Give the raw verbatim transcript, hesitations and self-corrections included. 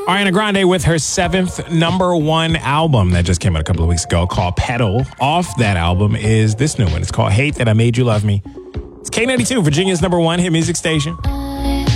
Ariana Grande with her seventh number one album that just came out a couple of weeks ago called Pedal. Off that album is this new one. It's called Hate That I Made You Love Me. It's K ninety-two, Virginia's number one hit music station.